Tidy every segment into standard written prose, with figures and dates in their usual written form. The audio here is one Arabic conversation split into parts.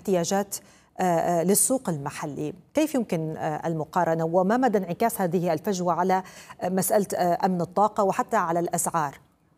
احتياجات للسوق المحلي. كيف يمكن المقارنة وما مدى انعكاس هذه الفجوة على مسألة أمن الطاقة وحتى على الأسعار؟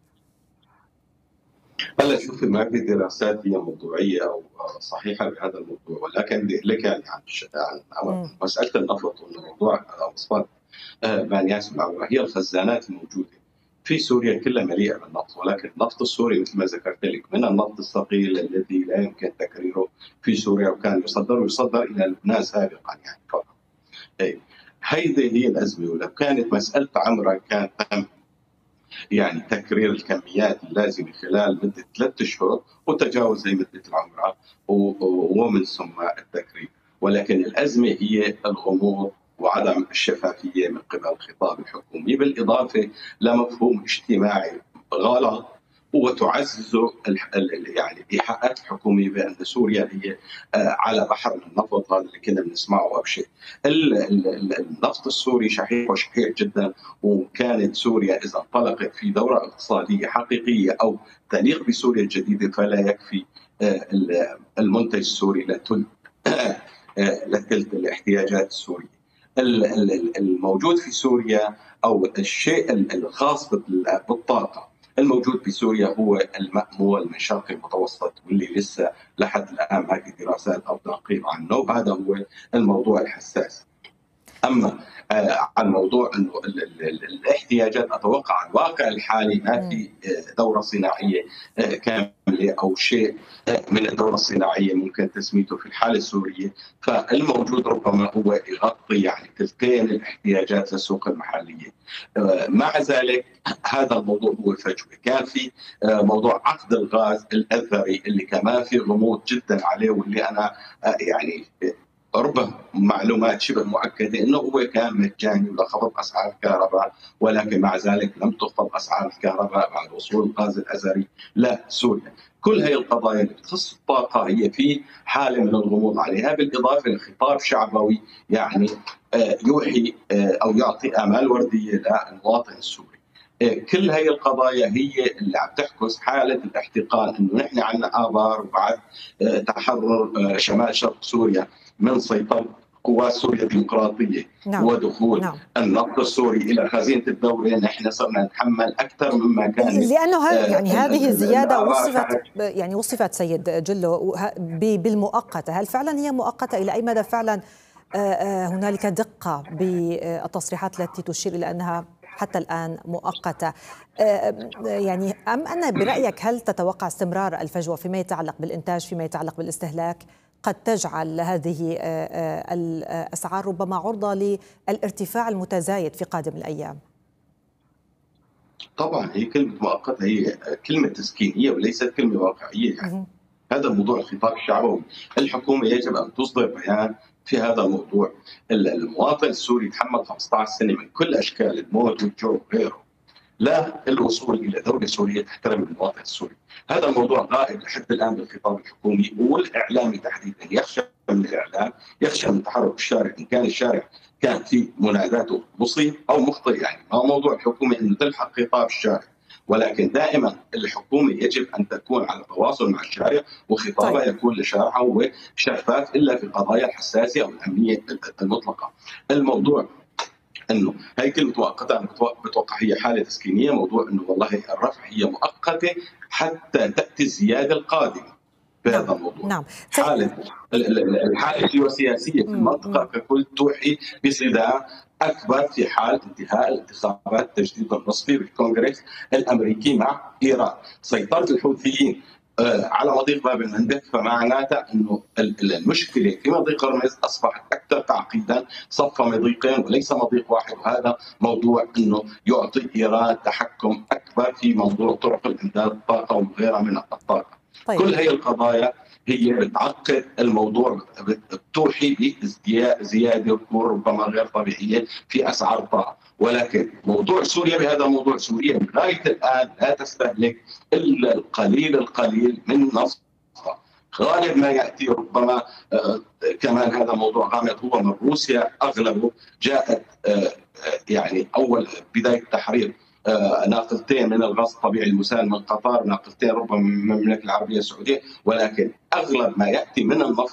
هلا شوفي، ما في دراسات هي موضوعيه او صحيحه بهذا الموضوع، ولكن بدي احكي لك عن مساله النفط، وانه موضوع مصفات مانياس العوره. هي الخزانات الموجوده في سوريا كلها مليئه بالنفط، ولكن النفط السوري مثل ما ذكرت لك من النفط الثقيل الذي لا يمكن تكريره في سوريا، وكان يصدر الى لبنان سابقا يعني فقط. هيدي هي الازمه، ولو كانت مساله عمرها كان تم يعني تكرير الكميات اللازمه خلال مده 3 اشهر وتجاوز هي مده العمره ومن ثم التكرير، ولكن الازمه هي الغموض وعدم الشفافيه من قبل الخطاب الحكومي، بالاضافه لمفهوم اجتماعي غلط وتعزز يعني الايحاءات الحكوميه بان سوريا هي على بحر من النفط. هذا اللي كنا بنسمعه او شيء. النفط السوري شحيح وشحيح جدا، وكانت سوريا اذا انطلقت في دوره اقتصاديه حقيقيه او تليق بسوريا الجديده فلا يكفي المنتج السوري لثلث الاحتياجات السوريه. الموجود في سوريا او الشيء الخاص بالطاقه الموجود في سوريا هو المأمول من شرق المتوسط، واللي لسه لحد الآن ما في دراسات أو تحقيق عنه، وهذا هو الموضوع الحساس. أما عن موضوع أنه الاحتياجات، أتوقع الواقع الحالي ما في دورة صناعية كاملة أو شيء من الدورة الصناعية ممكن تسميته في الحالة السورية، فالموجود ربما هو يغطي يعني ثلثين الاحتياجات للسوق المحلية. مع ذلك هذا الموضوع هو فجوة. كان في موضوع عقد الغاز الأثري اللي كمان في غموض جدا عليه، واللي أنا يعني ربما معلومات شبه مؤكده انه هو كان مجاني ولخفض اسعار الكهرباء، ولكن مع ذلك لم تخفض اسعار الكهرباء بعد وصول الغاز الازري لسوريا. كل هذه القضايا اللي بتخص الطاقه هي في حاله من الغموض عليها، بالاضافه لخطاب شعبوي يعني يوحي او يعطي امال ورديه للمواطن السوري. كل هي القضايا هي اللي عم تحكس حاله الاحتقان، انه نحن عندنا ابار وبعد تحرر شمال شرق سوريا من سيطرة قوات سوريا الديمقراطية ودخول النفط السوري إلى خزينة الدولة، نحن صرنا نتحمل أكثر مما كان، لأنه يعني هذه الزيادة وصفت سيد جلو بالمؤقتة. هل فعلا هي مؤقتة؟ إلى أي مدى فعلا هنالك دقة بالتصريحات التي تشير إلى أنها حتى الآن مؤقتة؟ يعني أم أن برأيك هل تتوقع استمرار الفجوة فيما يتعلق بالإنتاج فيما يتعلق بالاستهلاك قد تجعل هذه الأسعار ربما عرضة للارتفاع المتزايد في قادم الأيام؟ طبعا هي كلمة مؤقتة هي كلمة تسكينية وليست كلمة واقعية يعني. هذا موضوع الخطاب الشعبوي، الحكومة يجب أن تصدر بيان في هذا الموضوع. المواطن السوري تحمل 15 سنة من كل أشكال الموت والجوع وغيره لا الوصول الى دوله سوريه تحترم المواطن السوري. هذا الموضوع غائب لحد الان بالخطاب الحكومي والاعلامي تحديدا. يخشى من الاعلام، يخشى من تحرك الشارع، ان كان الشارع كان في مناداته مصيب او مخطئ، يعني ما موضوع الحكومه انه تلحق خطاب الشارع، ولكن دائما الحكومه يجب ان تكون على تواصل مع الشارع وخطابها يكون لشارعها هو شفاف الا في القضايا الحساسه او الامنيه المطلقه. الموضوع انه هي كلمه مؤقته، انا بتوقع هي حاله تسكينيه. موضوع انه والله الرفع هي مؤقته حتى تاتي الزياده القادمه بهذا الموضوع. الحاله الجيوسياسيه في المنطقه ككل توحي بصدام اكبر في حال انتهاء الانتخابات التجديد النصفي بالكونغرس الامريكي مع ايران. سيطره الحوثيين على مضيق باب المندب فمعناته انه المشكله في مضيق هرمز اصبحت اكثر تعقيدا، صف مضيقين وليس مضيق واحد، وهذا موضوع انه يعطي ايران تحكم اكبر في موضوع طرق الامداد الطاقه وغيرها من الطاقه. كل هي القضايا هي بتعقد الموضوع، بتوحي بزياده ربما غير طبيعيه في اسعار الطاقه. ولكن موضوع سوريا بهذا الموضوع، سوريا لغايه الان لا تستهلك الا القليل من نفطها. غالب ما ياتي ربما كمان هذا موضوع غامض هو من روسيا، اغلبه جاءت يعني اول بدايه تحرير ناقلتين من الغاز الطبيعي المسال من قطر، ناقلتين ربما من المملكه العربيه السعوديه، ولكن اغلب ما ياتي من النفط